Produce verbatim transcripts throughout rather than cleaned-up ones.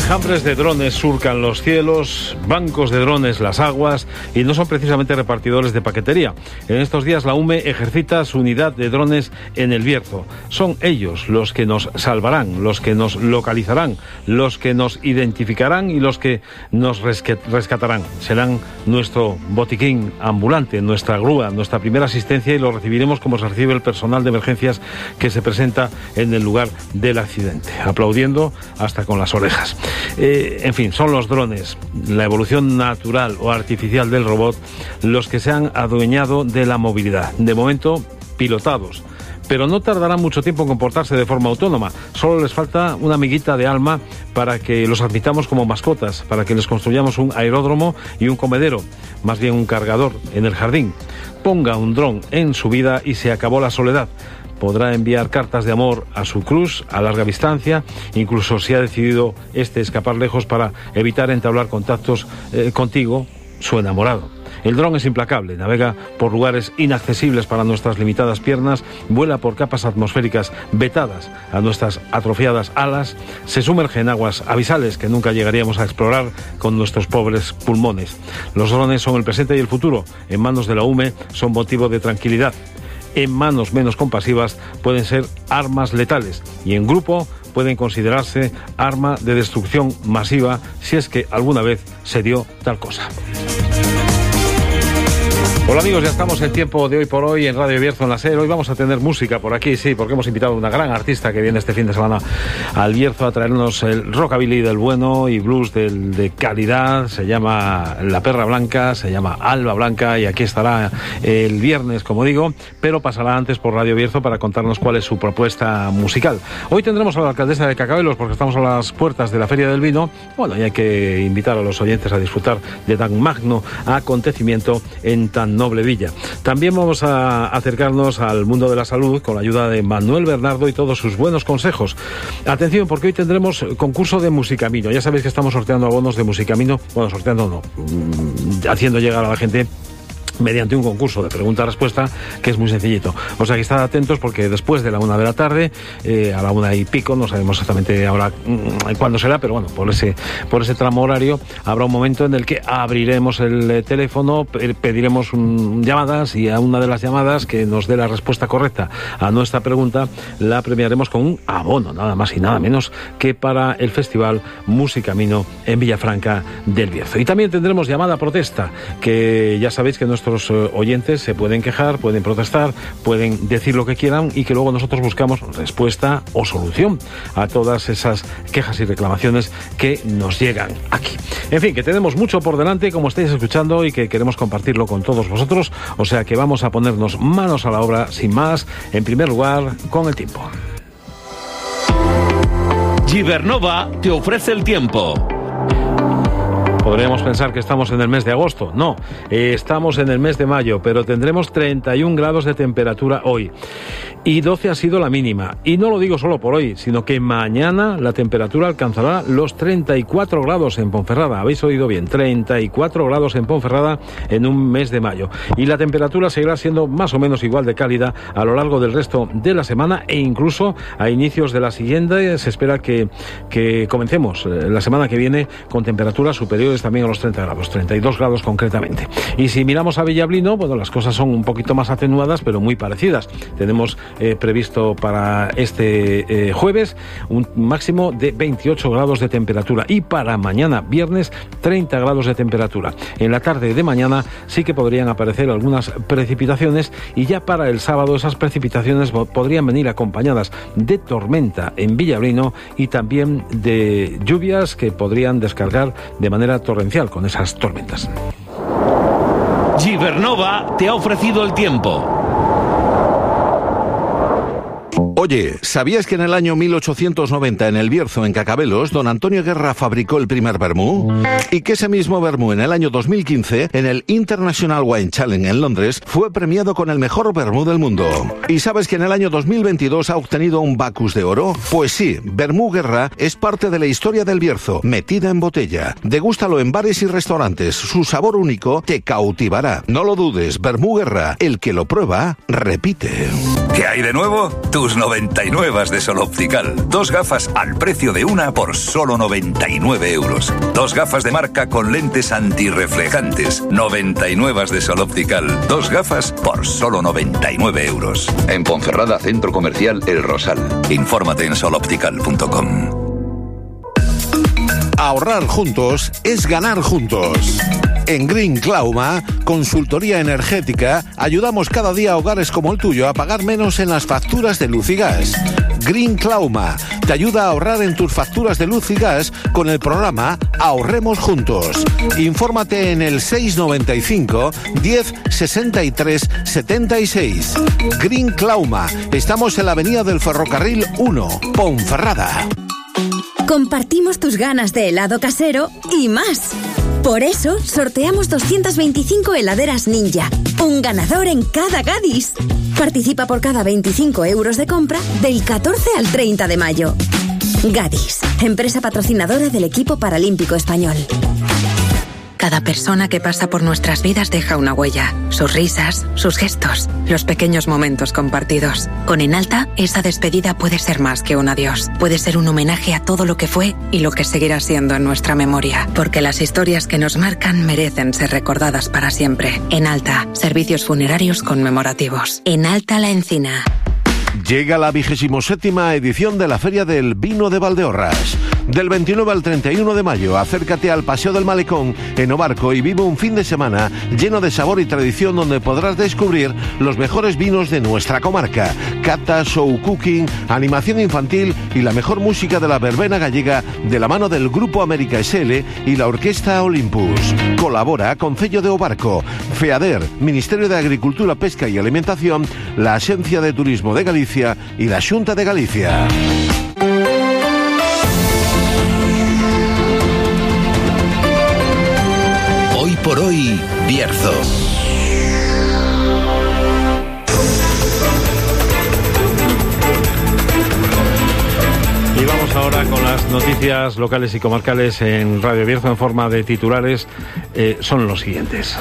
Enjambres de drones surcan los cielos, bancos de drones las aguas y no son precisamente repartidores de paquetería. En estos días la U M E ejercita su unidad de drones en El Bierzo. Son ellos los que nos salvarán, los que nos localizarán, los que nos identificarán y los que nos rescatarán. Serán nuestro botiquín ambulante, nuestra grúa, nuestra primera asistencia y lo recibiremos como se recibe el personal de emergencias que se presenta en el lugar del accidente, aplaudiendo hasta con las orejas. Eh, en fin, son los drones, la evolución natural o artificial del robot, los que se han adueñado de la movilidad. De momento, pilotados. Pero no tardarán mucho tiempo en comportarse de forma autónoma. Solo les falta una amiguita de alma para que los admitamos como mascotas, para que les construyamos un aeródromo y un comedero, más bien un cargador en el jardín. Ponga un dron en su vida y se acabó la soledad. Podrá enviar cartas de amor a su cruz a larga distancia, incluso si ha decidido este escapar lejos para evitar entablar contactos eh, contigo, su enamorado. El dron es implacable, navega por lugares inaccesibles para nuestras limitadas piernas, vuela por capas atmosféricas vetadas a nuestras atrofiadas alas, se sumerge en aguas abisales que nunca llegaríamos a explorar con nuestros pobres pulmones. Los drones son el presente y el futuro. En manos de la U M E son motivo de tranquilidad. En manos menos compasivas pueden ser armas letales y en grupo pueden considerarse arma de destrucción masiva si es que alguna vez se dio tal cosa. Hola amigos, ya estamos en tiempo de hoy por hoy en Radio Bierzo en la SER. Hoy vamos a tener música por aquí, sí, porque hemos invitado a una gran artista que viene este fin de semana al Bierzo a traernos el rockabilly del bueno y blues del, de calidad. Se llama La Perra Blanca, se llama Alba Blanca y aquí estará el viernes, como digo, pero pasará antes por Radio Bierzo para contarnos cuál es su propuesta musical. Hoy tendremos a la alcaldesa de Cacabelos porque estamos a las puertas de la Feria del Vino. Bueno, y hay que invitar a los oyentes a disfrutar de tan magno acontecimiento en tan noble villa. También vamos a acercarnos al mundo de la salud con la ayuda de Manuel Bernardo y todos sus buenos consejos. Atención, porque hoy tendremos concurso de Musicamino. Ya sabéis que estamos sorteando abonos de Musicamino. Bueno, sorteando no, haciendo llegar a la gente mediante un concurso de pregunta-respuesta que es muy sencillito. O sea que estad atentos porque después de la una de la tarde, eh, a la una y pico, no sabemos exactamente ahora mmm, cuándo será, pero bueno, por ese por ese tramo horario habrá un momento en el que abriremos el eh, teléfono, pediremos un, llamadas y a una de las llamadas que nos dé la respuesta correcta a nuestra pregunta la premiaremos con un abono, nada más y nada menos que para el Festival Musicamino en Villafranca del Bierzo. Y también tendremos llamada protesta, que ya sabéis que nuestro Nuestros oyentes se pueden quejar, pueden protestar, pueden decir lo que quieran y que luego nosotros buscamos respuesta o solución a todas esas quejas y reclamaciones que nos llegan aquí. En fin, que tenemos mucho por delante, como estáis escuchando, y que queremos compartirlo con todos vosotros, o sea que vamos a ponernos manos a la obra, sin más, en primer lugar, con el tiempo. Gibernova te ofrece el tiempo. Podríamos pensar que estamos en el mes de agosto. No, eh, estamos en el mes de mayo, pero tendremos treinta y un grados de temperatura hoy. Y doce ha sido la mínima. Y no lo digo solo por hoy, sino que mañana la temperatura alcanzará los treinta y cuatro grados en Ponferrada. Habéis oído bien, treinta y cuatro grados en Ponferrada en un mes de mayo. Y la temperatura seguirá siendo más o menos igual de cálida a lo largo del resto de la semana e incluso a inicios de la siguiente. Se espera que, que comencemos la semana que viene con temperaturas superiores también a los treinta grados, treinta y dos grados concretamente. Y si miramos a Villablino, bueno, las cosas son un poquito más atenuadas, pero muy parecidas. Tenemos eh, previsto para este eh, jueves un máximo de veintiocho grados de temperatura y para mañana viernes treinta grados de temperatura. En la tarde de mañana sí que podrían aparecer algunas precipitaciones y ya para el sábado esas precipitaciones podrían venir acompañadas de tormenta en Villablino y también de lluvias que podrían descargar de manera torrencial con esas tormentas. Gibernova te ha ofrecido el tiempo. Oye, ¿sabías que en el año mil ochocientos noventa en el Bierzo, en Cacabelos, don Antonio Guerra fabricó el primer vermú? Y que ese mismo vermú en el año dos mil quince, en el International Wine Challenge en Londres, fue premiado con el mejor vermú del mundo? ¿Y sabes que en el año dos mil veintidós ha obtenido un Bacchus de oro? Pues sí, Vermú Guerra es parte de la historia del Bierzo, metida en botella. Degústalo en bares y restaurantes, su sabor único te cautivará. No lo dudes, Vermú Guerra, el que lo prueba, repite. ¿Qué hay de nuevo? Tu tus noventa y nueve de Sol Optical. Dos gafas al precio de una por solo noventa y nueve euros. Dos gafas de marca con lentes antirreflejantes. noventa y nueve de Sol Optical. Dos gafas por solo noventa y nueve euros. En Ponferrada, Centro Comercial El Rosal. Infórmate en sol optical punto com. Ahorrar juntos es ganar juntos. En Green Clauma, consultoría energética, ayudamos cada día a hogares como el tuyo a pagar menos en las facturas de luz y gas. Green Clauma te ayuda a ahorrar en tus facturas de luz y gas con el programa Ahorremos Juntos. Infórmate en el seis noventa y cinco, diez, sesenta y tres, setenta y seis. Green Clauma. Estamos en la avenida del Ferrocarril uno, Ponferrada. Compartimos tus ganas de helado casero y más. Por eso, sorteamos doscientas veinticinco heladeras Ninja. Un ganador en cada Gadis. Participa por cada veinticinco euros de compra del catorce al treinta de mayo. Gadis, empresa patrocinadora del equipo paralímpico español. Cada persona que pasa por nuestras vidas deja una huella. Sus risas, sus gestos, los pequeños momentos compartidos. Con Enalta, esa despedida puede ser más que un adiós. Puede ser un homenaje a todo lo que fue y lo que seguirá siendo en nuestra memoria. Porque las historias que nos marcan merecen ser recordadas para siempre. Enalta, servicios funerarios conmemorativos. Enalta La Encina. Llega la vigésimo séptima edición de la Feria del Vino de Valdeorras. Del veintinueve al treinta y uno de mayo, acércate al Paseo del Malecón en Obarco y vive un fin de semana lleno de sabor y tradición donde podrás descubrir los mejores vinos de nuestra comarca. Cata, show cooking, animación infantil y la mejor música de la verbena gallega de la mano del Grupo América S L y la Orquesta Olympus. Colabora Concello de Obarco, FEADER, Ministerio de Agricultura, Pesca y Alimentación, la Agencia de Turismo de Galicia y la Xunta de Galicia. Hoy por hoy, Bierzo. Y vamos ahora con las noticias locales y comarcales en Radio Bierzo en forma de titulares. Eh, son los siguientes.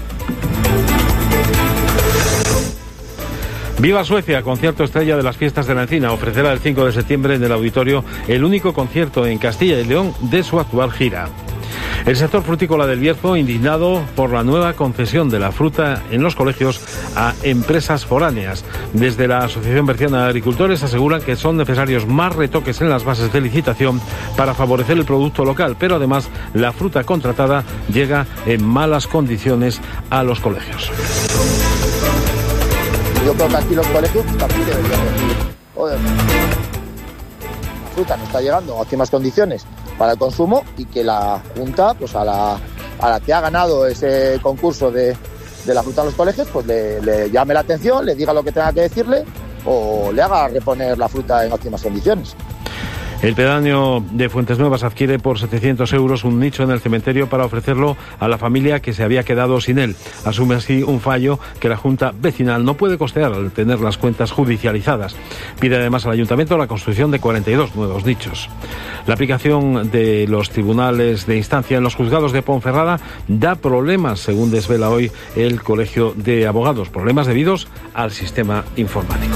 Viva Suecia, concierto estrella de las fiestas de la Encina, ofrecerá el cinco de septiembre en el auditorio el único concierto en Castilla y León de su actual gira. El sector frutícola del Bierzo, indignado por la nueva concesión de la fruta en los colegios a empresas foráneas. Desde la Asociación Berciana de Agricultores aseguran que son necesarios más retoques en las bases de licitación para favorecer el producto local, pero además la fruta contratada llega en malas condiciones a los colegios. Yo creo que aquí los colegios también deberían decir, joder, la fruta no está llegando a óptimas condiciones para el consumo y que la Junta, pues a la, a la que ha ganado ese concurso de, de la fruta en los colegios, pues le, le llame la atención, le diga lo que tenga que decirle o le haga reponer la fruta en óptimas condiciones. El pedáneo de Fuentes Nuevas adquiere por setecientos euros un nicho en el cementerio para ofrecerlo a la familia que se había quedado sin él. Asume así un fallo que la Junta Vecinal no puede costear al tener las cuentas judicializadas. Pide además al Ayuntamiento la construcción de cuarenta y dos nuevos nichos. La aplicación de los tribunales de instancia en los juzgados de Ponferrada da problemas, según desvela hoy el Colegio de Abogados. Problemas debidos al sistema informático.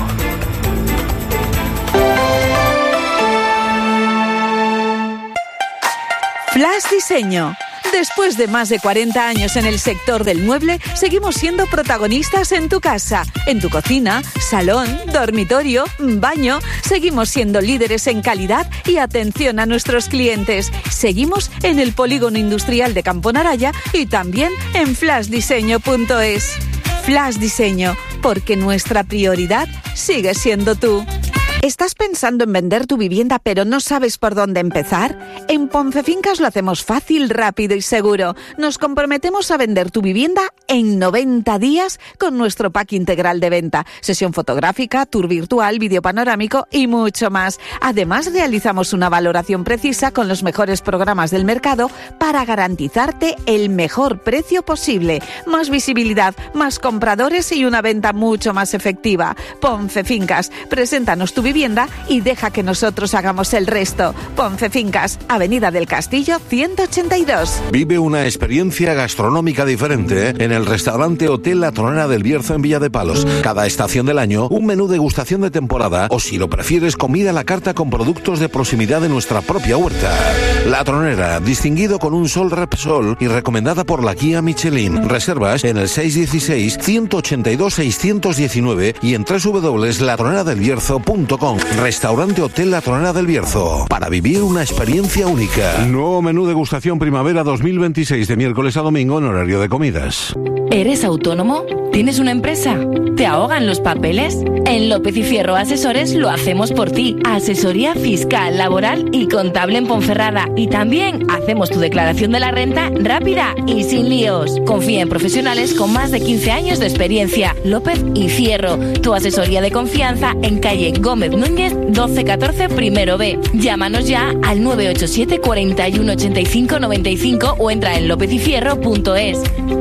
Flash Diseño. Después de más de cuarenta años en el sector del mueble, seguimos siendo protagonistas en tu casa, en tu cocina, salón, dormitorio, baño. Seguimos siendo líderes en calidad y atención a nuestros clientes. Seguimos en el Polígono Industrial de Camponaraya y también en flash diseño punto es. Flash Diseño, porque nuestra prioridad sigue siendo tú. ¿Estás pensando en vender tu vivienda pero no sabes por dónde empezar? En Poncefincas lo hacemos fácil, rápido y seguro. Nos comprometemos a vender tu vivienda en noventa días con nuestro pack integral de venta. Sesión fotográfica, tour virtual, vídeo panorámico y mucho más. Además, realizamos una valoración precisa con los mejores programas del mercado para garantizarte el mejor precio posible. Más visibilidad, más compradores y una venta mucho más efectiva. Poncefincas, preséntanos tu vivienda vivienda y deja que nosotros hagamos el resto. Ponce Fincas, Avenida del Castillo ciento ochenta y dos. Vive una experiencia gastronómica diferente ¿eh? en el restaurante Hotel La Tronera del Bierzo en Villa de Palos. Cada estación del año, un menú degustación de temporada o, si lo prefieres, comida a la carta con productos de proximidad de nuestra propia huerta. La Tronera, distinguido con un Sol Repsol y recomendada por la guía Michelin. Reservas en el seis uno seis, uno ocho dos, seis uno nueve y en doble u doble u doble u punto la tronera del bierzo punto com. Restaurante Hotel La Tronera del Bierzo. Para vivir una experiencia única. Nuevo menú degustación primavera dos mil veintiséis de miércoles a domingo en horario de comidas. ¿Eres autónomo? ¿Tienes una empresa? ¿Te ahogan los papeles? En López y Fierro Asesores lo hacemos por ti. Asesoría fiscal, laboral y contable en Ponferrada. Y también hacemos tu declaración de la renta rápida y sin líos. Confía en profesionales con más de quince años de experiencia. López y Fierro, tu asesoría de confianza en calle Gómez Núñez doce catorce primero B. Llámanos ya al nueve ocho siete, cuatro uno, ocho cinco, nueve cinco o entra en lópez y fierro punto es.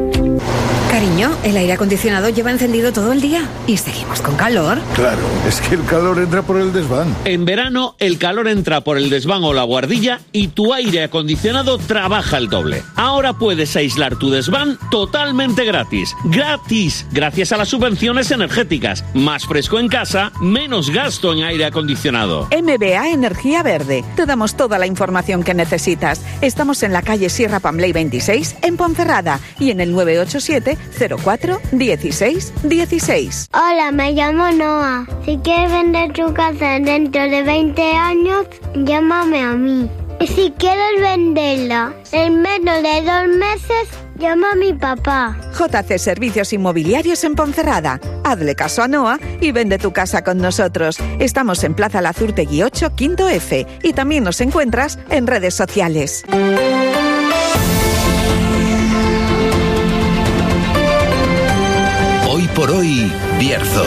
Cariño, el aire acondicionado lleva encendido todo el día y seguimos con calor. Claro, es que el calor entra por el desván. En verano, el calor entra por el desván o la buhardilla y tu aire acondicionado trabaja el doble. Ahora puedes aislar tu desván totalmente gratis. ¡Gratis! Gracias a las subvenciones energéticas. Más fresco en casa, menos gasto en aire acondicionado. M B A Energía Verde. Te damos toda la información que necesitas. Estamos en la calle Sierra Pambley veintiséis, en Ponferrada, y en el nueve ocho siete, cero cuatro, dieciséis, dieciséis. Hola, me llamo Noah. Si quieres vender tu casa dentro de veinte años, llámame a mí. Y si quieres venderla en menos de dos meses, llama a mi papá. J C Servicios Inmobiliarios en Ponferrada. Hazle caso a Noah y vende tu casa con nosotros. Estamos en Plaza Lazurtegui ocho, quinto F, y también nos encuentras en redes sociales. Hoy por hoy, Bierzo.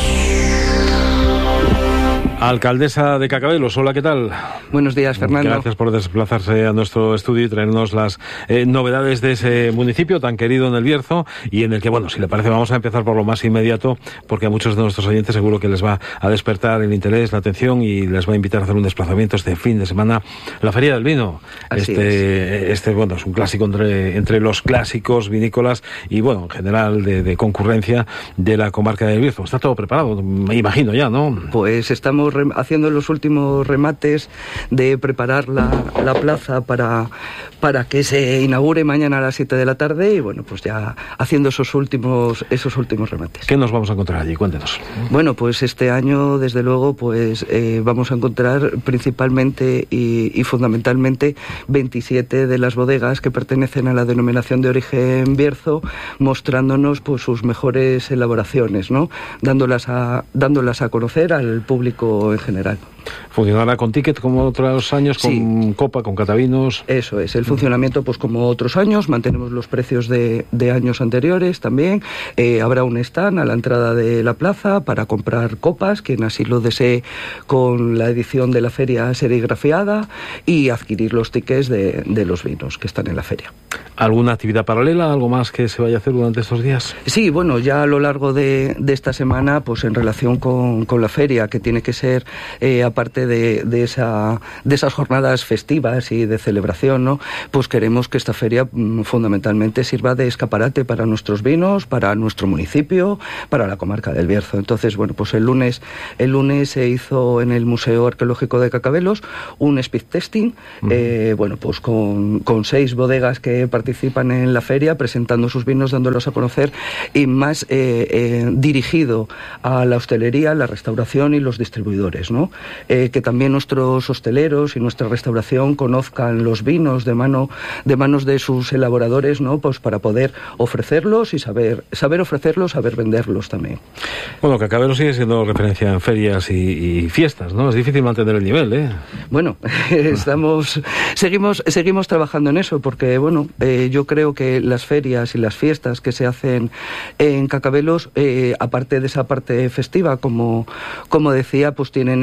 Alcaldesa de Cacabelos, hola, ¿qué tal? Buenos días, Fernando. Gracias por desplazarse a nuestro estudio y traernos las eh, novedades de ese municipio tan querido en el Bierzo y en el que, bueno, si le parece, vamos a empezar por lo más inmediato, porque a muchos de nuestros oyentes seguro que les va a despertar el interés, la atención y les va a invitar a hacer un desplazamiento este fin de semana. La Feria del Vino. Así este, es. este, bueno, es un clásico entre, entre los clásicos vinícolas y, bueno, en general de, de concurrencia de la comarca del Bierzo. Está todo preparado, me imagino ya, ¿no? Pues estamos haciendo los últimos remates de preparar la, la plaza para, para que se inaugure mañana a las siete de la tarde y bueno, pues ya haciendo esos últimos esos últimos remates. ¿Qué nos vamos a encontrar allí? Cuéntenos. Bueno, pues este año desde luego pues eh, vamos a encontrar principalmente y, y fundamentalmente veintisiete de las bodegas que pertenecen a la denominación de origen Bierzo, mostrándonos pues sus mejores elaboraciones, ¿no? Dándolas a, dándolas a conocer al público en general. ¿Funcionará con ticket como otros años, con sí. copa, con catavinos? Eso es, el funcionamiento pues como otros años, mantenemos los precios de, de años anteriores también, eh, habrá un stand a la entrada de la plaza para comprar copas, quien así lo desee, con la edición de la feria serigrafiada y adquirir los tickets de, de los vinos que están en la feria. ¿Alguna actividad paralela, algo más que se vaya a hacer durante estos días? Sí, bueno, ya a lo largo de, de esta semana, pues en relación con, con la feria, que tiene que ser eh, aparte de, de, esa, de esas jornadas festivas y de celebración, ¿no? Pues queremos que esta feria mmm, fundamentalmente sirva de escaparate para nuestros vinos, para nuestro municipio, para la comarca del Bierzo. Entonces, bueno, pues el lunes, el lunes se hizo en el Museo Arqueológico de Cacabelos un speed testing, uh-huh. eh, bueno, pues con, con seis bodegas que participan en la feria, presentando sus vinos, dándolos a conocer, y más eh, eh, dirigido a la hostelería, la restauración y los distribuidores, ¿no? Eh, que también nuestros hosteleros y nuestra restauración conozcan los vinos de mano de manos de sus elaboradores, ¿no? Pues para poder ofrecerlos y saber saber ofrecerlos, saber venderlos también. Bueno, Cacabelos sigue siendo referencia en ferias y, y fiestas, ¿no? Es difícil mantener el nivel, ¿eh? Bueno, estamos seguimos seguimos trabajando en eso, porque bueno, eh, yo creo que las ferias y las fiestas que se hacen en Cacabelos, eh, aparte de esa parte festiva, como como decía, pues tienen esa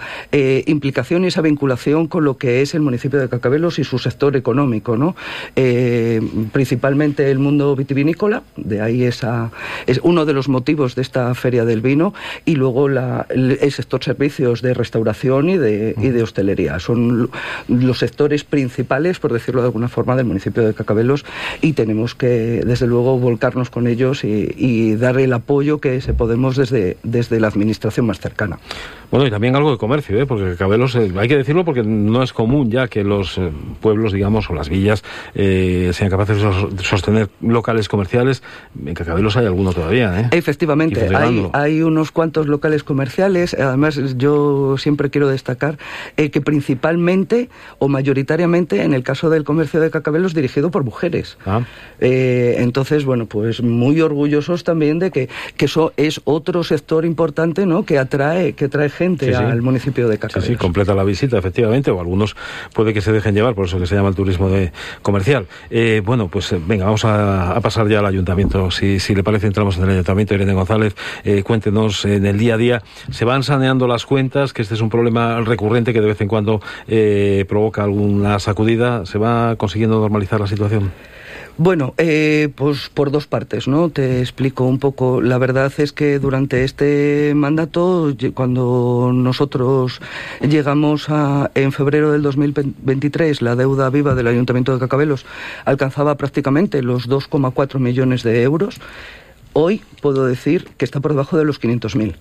eh, implicación y esa vinculación con lo que es el municipio de Cacabelos y su sector económico, ¿no? Eh, principalmente el mundo vitivinícola, de ahí esa es uno de los motivos de esta Feria del Vino, y luego la, el, el sector servicios de restauración y de, y de hostelería. Son los sectores principales, por decirlo de alguna forma, del municipio de Cacabelos, y tenemos que, desde luego, volcarnos con ellos y, y dar el apoyo que se podemos desde, desde la administración más cercana. Bueno, y también algo de comercio, ¿eh? Porque Cacabelos, eh, hay que decirlo porque no es común ya que los eh, pueblos, digamos, o las villas eh, sean capaces de sostener locales comerciales. En Cacabelos hay alguno todavía, ¿eh? Efectivamente, hay, hay unos cuantos locales comerciales. Además, yo siempre quiero destacar eh, que principalmente o mayoritariamente en el caso del comercio de Cacabelos dirigido por mujeres. Ah. Eh, entonces, bueno, pues muy orgullosos también de que, que eso es otro sector importante, ¿no? Que atrae, que trae gente sí, sí. al municipio de Cacabelos. Sí, sí, completa la visita, efectivamente, o algunos puede que se dejen llevar, por eso que se llama el turismo de comercial. Eh, bueno, pues venga, vamos a, a pasar ya al ayuntamiento. Si, si le parece, entramos en el ayuntamiento. Irene González, eh, cuéntenos, en el día a día, ¿se van saneando las cuentas? Que este es un problema recurrente que de vez en cuando eh, provoca alguna sacudida. ¿Se va consiguiendo normalizar la situación? Bueno, eh, pues por dos partes, ¿no? Te explico un poco. La verdad es que durante este mandato, cuando nosotros llegamos a, en febrero del dos mil veintitrés, la deuda viva del Ayuntamiento de Cacabelos alcanzaba prácticamente los dos coma cuatro millones de euros. Hoy puedo decir que está por debajo de los quinientos mil.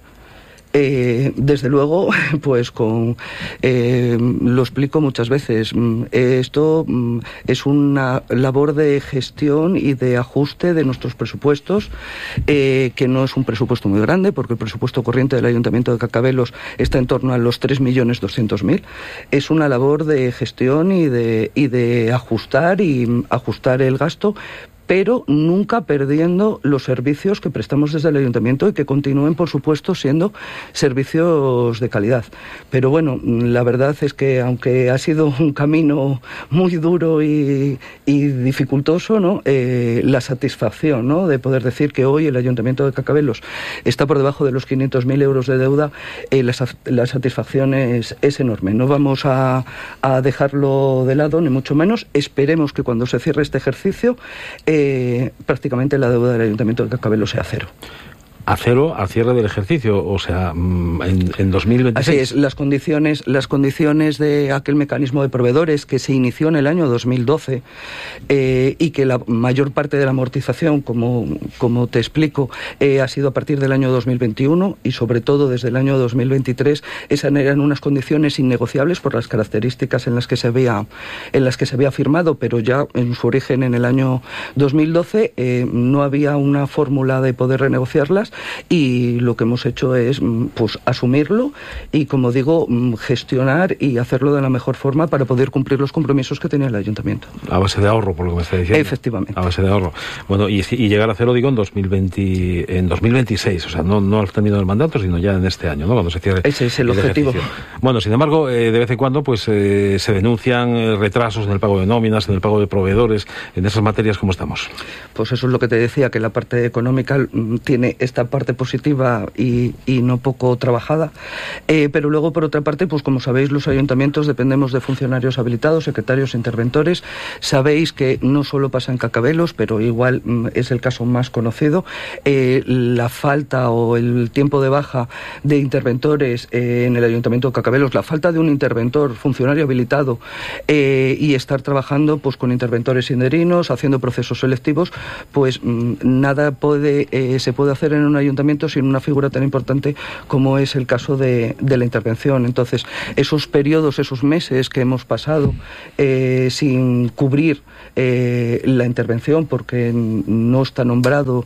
Eh, desde luego, pues con eh, lo explico muchas veces, esto es una labor de gestión y de ajuste de nuestros presupuestos, eh, que no es un presupuesto muy grande, porque el presupuesto corriente del Ayuntamiento de Cacabelos está en torno a los tres millones doscientos mil. Es una labor de gestión y de, y de ajustar y ajustar el gasto, pero nunca perdiendo los servicios que prestamos desde el Ayuntamiento y que continúen, por supuesto, siendo servicios de calidad. Pero bueno, la verdad es que aunque ha sido un camino muy duro y, y dificultoso, ¿no? Eh, la satisfacción, ¿no? de poder decir que hoy el Ayuntamiento de Cacabelos está por debajo de los quinientos mil euros de deuda, eh, la, la satisfacción es, es enorme. No vamos a, a dejarlo de lado, ni mucho menos. Esperemos que cuando se cierre este ejercicio, eh, Eh, prácticamente la deuda del Ayuntamiento de Cacabelos sea cero. A cero al cierre del ejercicio, o sea, en, en dos mil veintiséis. Así es, las condiciones, las condiciones de aquel mecanismo de proveedores que se inició en el año dos mil doce eh, y que la mayor parte de la amortización, como, como te explico, eh, ha sido a partir del año dos mil veintiuno y sobre todo desde el año dos mil veintitrés, esas eran unas condiciones innegociables por las características en las que se había, en las que se había firmado, pero ya en su origen en el año dos mil doce eh, no había una fórmula de poder renegociarlas. Y lo que hemos hecho es pues asumirlo y, como digo, gestionar y hacerlo de la mejor forma para poder cumplir los compromisos que tenía el Ayuntamiento. A base de ahorro, por lo que me está diciendo. Efectivamente. A base de ahorro. Bueno, y, y llegar a cero, digo, en dos mil veinte, en dos mil veintiséis, o sea, no, no al término del mandato, sino ya en este año, ¿no? Cuando se cierre. Ese es el, el objetivo. Ejercicio. Bueno, sin embargo, eh, de vez en cuando, pues eh, se denuncian eh, retrasos en el pago de nóminas, en el pago de proveedores, en esas materias. ¿Cómo estamos? Pues eso es lo que te decía, que la parte económica mm, tiene esta parte positiva y, y no poco trabajada, eh, pero luego, por otra parte, pues como sabéis, los ayuntamientos dependemos de funcionarios habilitados, secretarios, interventores. Sabéis que no solo pasa en Cacabelos, pero igual mm, es el caso más conocido, eh, la falta o el tiempo de baja de interventores eh, en el Ayuntamiento de Cacabelos, la falta de un interventor, funcionario habilitado, eh, y estar trabajando pues con interventores interinos, haciendo procesos selectivos, pues mm, nada puede eh, se puede hacer en un ayuntamiento sin una figura tan importante como es el caso de, de la intervención. Entonces, esos periodos, esos meses que hemos pasado eh, sin cubrir eh, la intervención, porque no está nombrado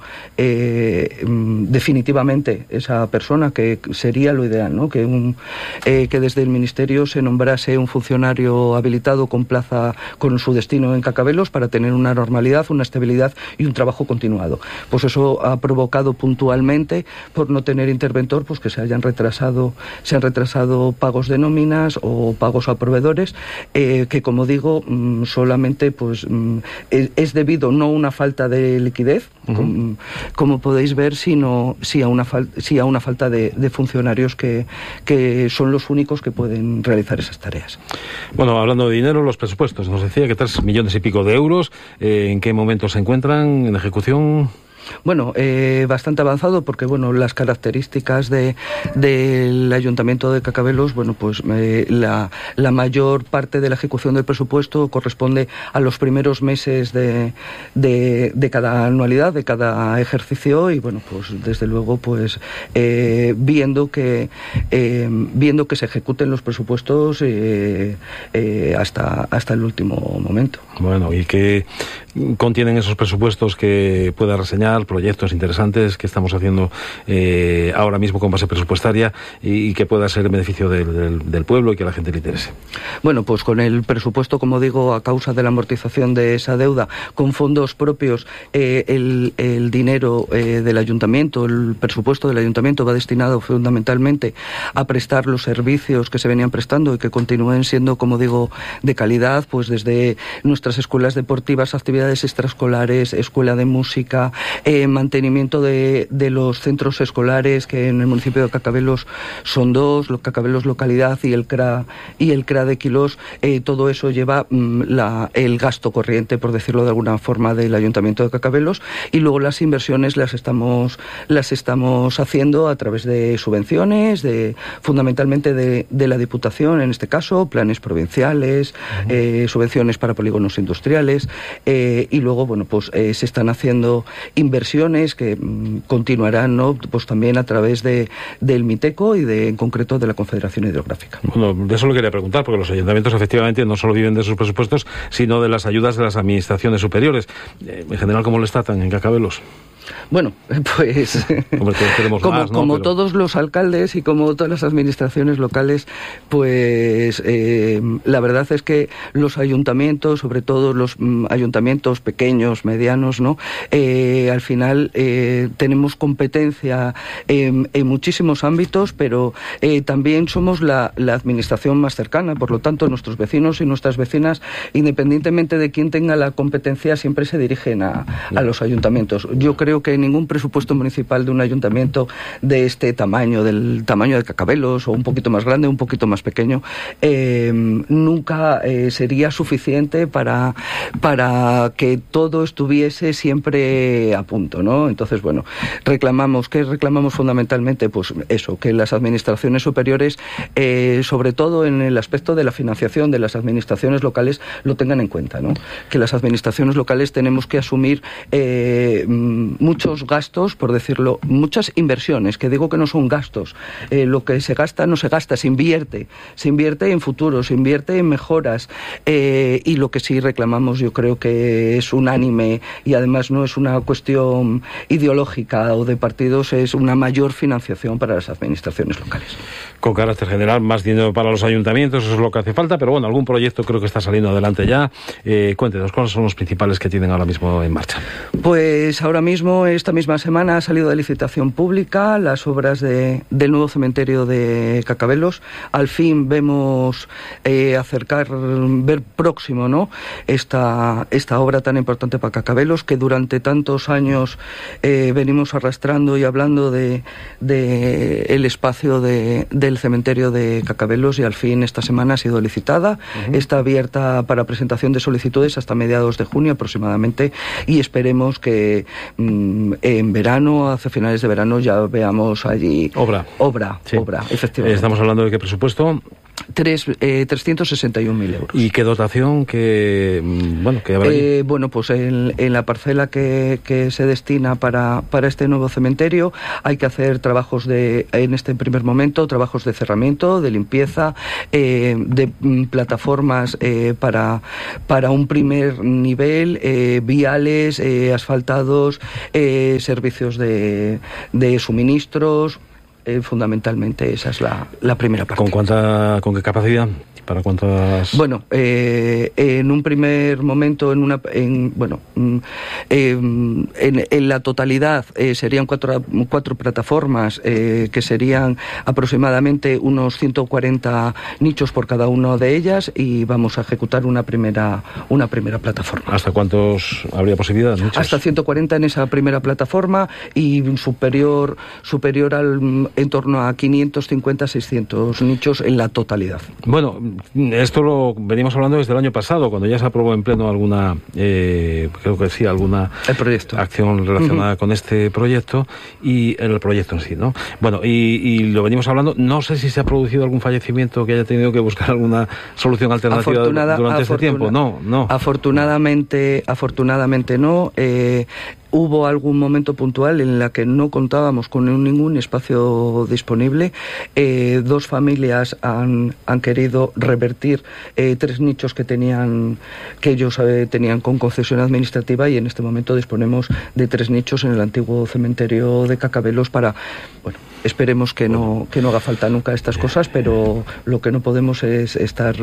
eh, definitivamente esa persona, que sería lo ideal, ¿no? Que, un, eh, que desde el Ministerio se nombrase un funcionario habilitado con plaza, con su destino en Cacabelos, para tener una normalidad, una estabilidad y un trabajo continuado. Pues eso ha provocado puntualmente puntualmente, por no tener interventor, pues que se hayan retrasado, se han retrasado pagos de nóminas o pagos a proveedores, eh, que como digo, mmm, solamente pues mmm, es, es debido no a una falta de liquidez, uh-huh. como, como podéis ver, sino sí a una, fal- sí a una falta de, de funcionarios que, que son los únicos que pueden realizar esas tareas. Bueno, hablando de dinero, los presupuestos, nos decía que tres millones y pico de euros, eh, ¿en qué momento se encuentran en ejecución? Bueno, eh, bastante avanzado porque, bueno, las características de del Ayuntamiento de Cacabelos, bueno, pues eh, la, la mayor parte de la ejecución del presupuesto corresponde a los primeros meses de, de, de cada anualidad, de cada ejercicio y, bueno, pues desde luego, pues eh, viendo que eh, viendo que se ejecuten los presupuestos eh, eh, hasta, hasta el último momento. Bueno, ¿y qué contienen esos presupuestos que pueda reseñar? Proyectos interesantes que estamos haciendo eh, ahora mismo con base presupuestaria y, y que pueda ser en beneficio del, del, del pueblo y que a la gente le interese. Bueno, pues con el presupuesto, como digo, a causa de la amortización de esa deuda, con fondos propios, eh, el, el dinero eh, del ayuntamiento, el presupuesto del ayuntamiento va destinado fundamentalmente a prestar los servicios que se venían prestando y que continúen siendo, como digo, de calidad, pues desde nuestras escuelas deportivas, actividades extraescolares, escuela de música, Eh, mantenimiento de, de los centros escolares, que en el municipio de Cacabelos son dos, los Cacabelos localidad y el C R A y el C R A de Quilós. Eh, todo eso lleva mm, la, el gasto corriente, por decirlo de alguna forma, del Ayuntamiento de Cacabelos, y luego las inversiones las estamos las estamos haciendo a través de subvenciones, de fundamentalmente de, de la Diputación, en este caso, planes provinciales, uh-huh. eh, subvenciones para polígonos industriales, eh, y luego, bueno, pues eh, se están haciendo inversiones que mmm, continuarán, ¿no? Pues también a través de del MITECO y de en concreto de la Confederación Hidrográfica. Bueno, de eso lo quería preguntar, porque los ayuntamientos efectivamente no solo viven de sus presupuestos, sino de las ayudas de las administraciones superiores. Eh, en general, ¿cómo les tratan en Cacabelos? Bueno, pues Hombre, todos como, más, ¿no? como Pero... todos los alcaldes y como todas las administraciones locales, pues eh, la verdad es que los ayuntamientos, sobre todo los mm, ayuntamientos pequeños, medianos, ¿no? Eh, al final eh, tenemos competencia en, en muchísimos ámbitos, pero eh, también somos la, la administración más cercana, por lo tanto nuestros vecinos y nuestras vecinas, independientemente de quién tenga la competencia, siempre se dirigen a, a los ayuntamientos. Yo creo que ningún presupuesto municipal de un ayuntamiento de este tamaño, del tamaño de Cacabelos, o un poquito más grande, un poquito más pequeño, eh, nunca eh, sería suficiente para, para que todo estuviese siempre a punto, ¿no? Entonces, bueno, reclamamos, ¿qué reclamamos fundamentalmente? Pues eso, que las administraciones superiores, eh, sobre todo en el aspecto de la financiación de las administraciones locales, lo tengan en cuenta, ¿no? Que las administraciones locales tenemos que asumir eh, muchos gastos, por decirlo, muchas inversiones, que digo que no son gastos. Eh, lo que se gasta no se gasta, se invierte. Se invierte en futuro, se invierte en mejoras. Eh, y lo que sí reclamamos, yo creo que es unánime y además no es una cuestión ideológica o de partidos, es una mayor financiación para las administraciones locales. Con carácter general, más dinero para los ayuntamientos, eso es lo que hace falta, pero bueno, algún proyecto creo que está saliendo adelante ya. Eh, cuéntenos, ¿cuáles son los principales que tienen ahora mismo en marcha? Pues ahora mismo, esta misma semana, ha salido de licitación pública las obras de, del nuevo cementerio de Cacabelos. Al fin vemos eh, acercar, ver próximo, ¿no?, esta, esta obra tan importante para Cacabelos, que durante tantos años eh, venimos arrastrando y hablando de, de el espacio de, del cementerio de Cacabelos, y al fin esta semana ha sido licitada. Uh-huh. Está abierta para presentación de solicitudes hasta mediados de junio aproximadamente, y esperemos que mmm, en verano, hacia finales de verano, ya veamos allí obra, obra, sí. obra, efectivamente. Estamos hablando de qué presupuesto. Tres, eh, trescientos sesenta y un mil euros. ¿Y qué dotación que bueno que habrá? Eh, bueno, pues en, en la parcela que, que se destina para, para este nuevo cementerio hay que hacer trabajos de, en este primer momento, trabajos de cerramiento, de limpieza, eh, de mm, plataformas eh, para, para un primer nivel, eh, viales, eh, asfaltados, eh, servicios de, de suministros. Eh, fundamentalmente esa es la, la primera parte. ¿Con cuánta, con qué capacidad? ¿Para cuántas? Bueno, eh, en un primer momento, en una, en, bueno, eh, en, en la totalidad eh, serían cuatro, cuatro plataformas eh, que serían aproximadamente unos ciento cuarenta nichos por cada una de ellas y vamos a ejecutar una primera, una primera plataforma. ¿Hasta cuántos habría posibilidad? Nichos? Hasta ciento cuarenta en esa primera plataforma y superior, superior al en torno a quinientos cincuenta a seiscientos nichos en la totalidad. Bueno, esto lo venimos hablando desde el año pasado, cuando ya se aprobó en pleno alguna, eh, creo que sí, alguna el proyecto. acción relacionada uh-huh. con este proyecto y el proyecto en sí, ¿no? Bueno, y, y lo venimos hablando, no sé si se ha producido algún fallecimiento que haya tenido que buscar alguna solución alternativa Afortunada, durante afortuna, este tiempo, no, no. Afortunadamente, afortunadamente no. Eh, Hubo algún momento puntual en la que no contábamos con ningún espacio disponible. Eh, dos familias han, han querido revertir eh, tres nichos que tenían que ellos eh, tenían con concesión administrativa y en este momento disponemos de tres nichos en el antiguo cementerio de Cacabelos para, bueno, esperemos que no que no haga falta nunca estas cosas, pero lo que no podemos es estar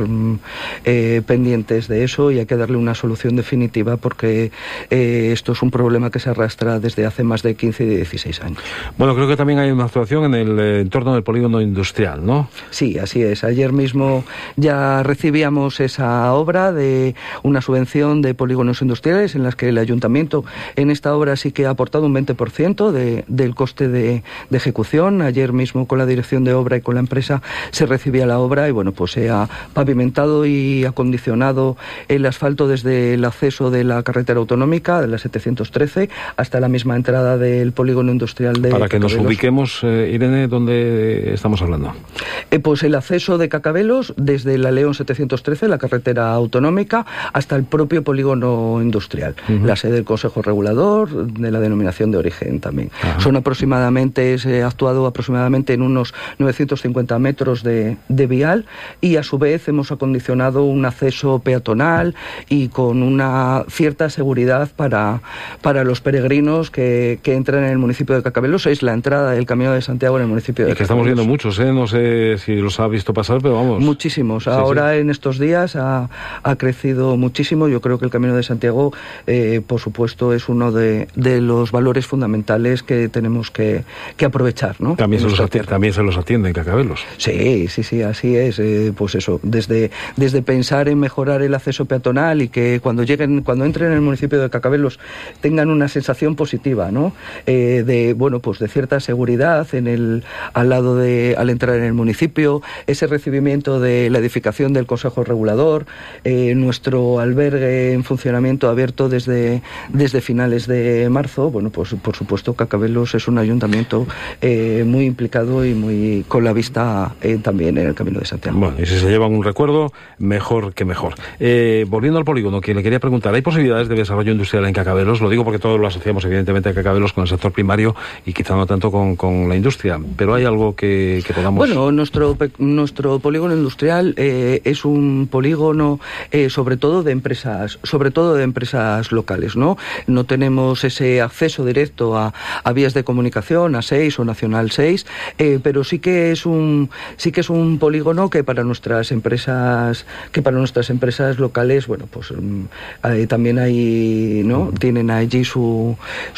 eh, pendientes de eso y hay que darle una solución definitiva porque eh, esto es un problema que se arrastra desde hace más de quince y dieciséis años. Bueno, creo que también hay una actuación en el eh, entorno del polígono industrial, ¿no? Sí, así es. Ayer mismo ya recibíamos esa obra de una subvención de polígonos industriales en las que el ayuntamiento en esta obra sí que ha aportado un veinte por ciento de, del coste de, de ejecución. Ayer mismo con la dirección de obra y con la empresa se recibía la obra y bueno, pues se ha pavimentado y acondicionado el asfalto desde el acceso de la carretera autonómica, de la setecientos trece, hasta la misma entrada del polígono industrial de Para que Cacabelos. Nos ubiquemos, eh, Irene, ¿dónde estamos hablando? Eh, pues el acceso de Cacabelos desde la León setecientos trece, la carretera autonómica, hasta el propio polígono industrial, uh-huh. la sede del Consejo Regulador, de la denominación de origen también. Uh-huh. Son aproximadamente, se ha actuado aproximadamente en unos novecientos cincuenta metros de, de vial y a su vez hemos acondicionado un acceso peatonal y con una cierta seguridad para, para los peregrinos que, que entran en el municipio de Cacabelos. Es la entrada del Camino de Santiago en el municipio de y que Cacabelos. Estamos viendo muchos, ¿eh? No sé si los ha visto pasar, pero vamos. Muchísimos. Sí, Ahora sí. en estos días ha, ha crecido muchísimo. Yo creo que el Camino de Santiago, eh, por supuesto, es uno de, de los valores fundamentales que tenemos que, que aprovechar, ¿no? También se, los atiende, también se los atiende en Cacabelos. Sí, sí, sí, así es. Eh, pues eso, desde, desde pensar en mejorar el acceso peatonal y que cuando lleguen, cuando entren en el municipio de Cacabelos tengan una sensación positiva, ¿no? Eh, de, bueno, pues de cierta seguridad en el, al lado de, al entrar en el municipio, ese recibimiento de la edificación del Consejo Regulador, eh, nuestro albergue en funcionamiento abierto desde, desde finales de marzo. Bueno, pues por supuesto Cacabelos es un ayuntamiento eh, muy implicado y muy con la vista eh, también en el Camino de Santiago. Bueno, y si se llevan un recuerdo, mejor que mejor. Eh, volviendo al polígono, que le quería preguntar, ¿hay posibilidades de desarrollo industrial en Cacabelos? Lo digo porque todos lo asociamos evidentemente a Cacabelos con el sector primario y quizá no tanto con, con la industria, pero ¿hay algo que, que podamos...? Bueno, nuestro, nuestro polígono industrial eh, es un polígono eh, sobre todo de empresas, sobre todo de empresas locales, ¿no? No tenemos ese acceso directo a, a vías de comunicación, a seis o Nacional seis, eh, pero sí que es un sí que es un polígono que para nuestras empresas que para nuestras empresas locales, bueno, pues eh, también hay, ¿no? Tienen allí su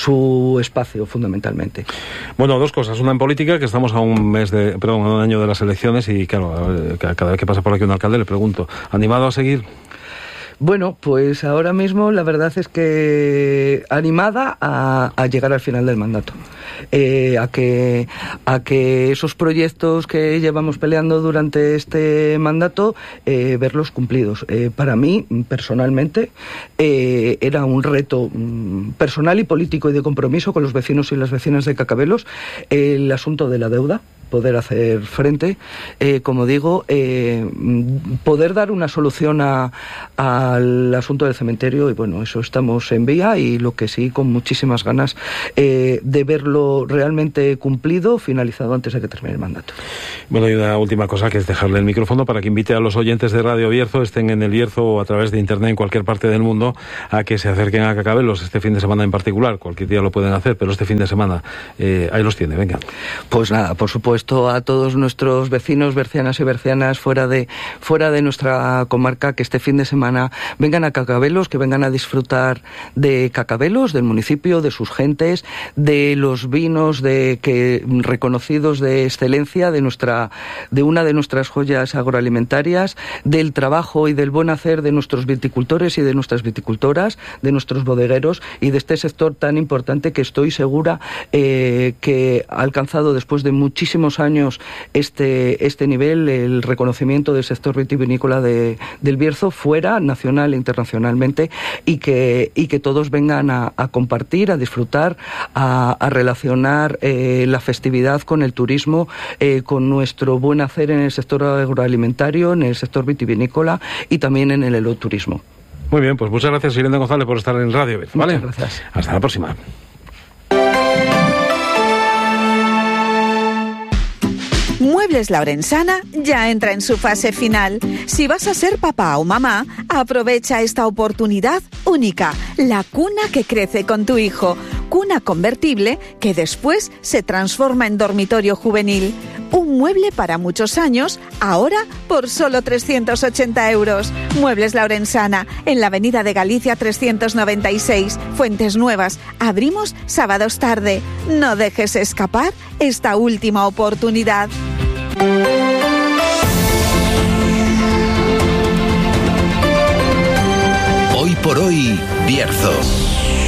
su espacio fundamentalmente. Bueno, dos cosas. Una en política, que estamos a un mes de, perdón, a un año de las elecciones y claro, cada vez que pasa por aquí un alcalde le pregunto, ¿animado a seguir? Bueno, pues ahora mismo la verdad es que animada a, a llegar al final del mandato, eh, a que a que esos proyectos que llevamos peleando durante este mandato eh, verlos cumplidos. Eh, para mí personalmente eh, era un reto mm, personal y político y de compromiso con los vecinos y las vecinas de Cacabelos el asunto de la deuda. Poder hacer frente, eh, como digo, eh, poder dar una solución a, al asunto del cementerio y bueno, eso estamos en vía y lo que sí, con muchísimas ganas eh, de verlo realmente cumplido, finalizado antes de que termine el mandato. Bueno, y una última cosa que es dejarle el micrófono para que invite a los oyentes de Radio Bierzo, estén en el Bierzo o a través de internet en cualquier parte del mundo, a que se acerquen a Cacabelos este fin de semana en particular. Cualquier día lo pueden hacer, pero este fin de semana eh, ahí los tiene, venga. Pues nada, por supuesto. supuesto, a todos nuestros vecinos, bercianas y bercianas fuera de, fuera de nuestra comarca, que este fin de semana vengan a Cacabelos, que vengan a disfrutar de Cacabelos, del municipio, de sus gentes, de los vinos de que reconocidos de excelencia, de nuestra, de una de nuestras joyas agroalimentarias, del trabajo y del buen hacer de nuestros viticultores y de nuestras viticultoras, de nuestros bodegueros y de este sector tan importante que estoy segura eh, que ha alcanzado después de muchísimos años este, este nivel, el reconocimiento del sector vitivinícola de, del Bierzo fuera, nacional e internacionalmente, y que, y que todos vengan a, a compartir, a disfrutar, a, a relacionar eh, la festividad con el turismo, eh, con nuestro buen hacer en el sector agroalimentario, en el sector vitivinícola y también en el enoturismo. Muy bien, pues muchas gracias, Irene González, por estar en Radio Bierzo, ¿vale? Muchas gracias. Hasta la próxima. Muebles Laurensana ya entra en su fase final. Si vas a ser papá o mamá, aprovecha esta oportunidad única. La cuna que crece con tu hijo. Cuna convertible que después se transforma en dormitorio juvenil. Un mueble para muchos años, ahora por solo trescientos ochenta euros. Muebles Laurensana, en la avenida de Galicia trescientos noventa y seis, Fuentes Nuevas. Abrimos sábados tarde. No dejes escapar esta última oportunidad. Hoy por hoy, Bierzo.